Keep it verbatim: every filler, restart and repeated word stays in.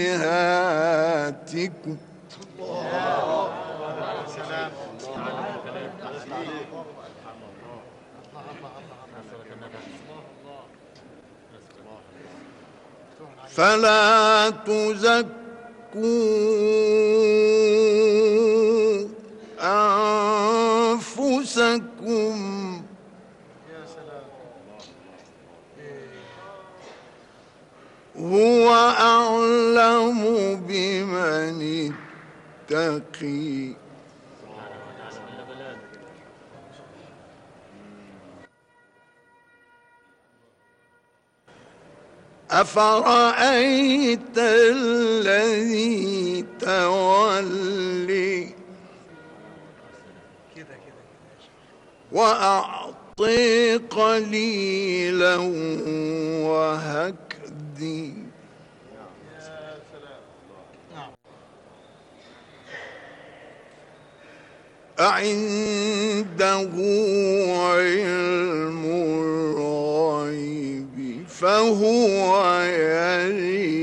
أمهاتكم. فلا تزكوا أنفسكم هو أعلم بمن اتقي. أفرأيت الذي تولي وأعطي قليلا وهكدي. أعنده علم الغيب فهو يرى